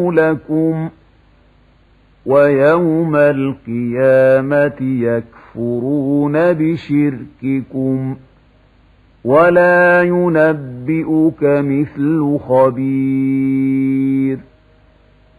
لكم ويوم القيامة يكفرون بشرككم ولا ينبئك مثل خبير.